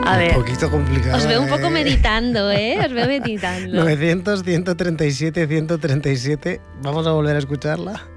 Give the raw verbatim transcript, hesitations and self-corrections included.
A ver, un poquito complicado. os veo un ¿eh? poco meditando, ¿eh? Os veo meditando. novecientos, ciento treinta y siete, ciento treinta y siete. Vamos a volver a escucharla.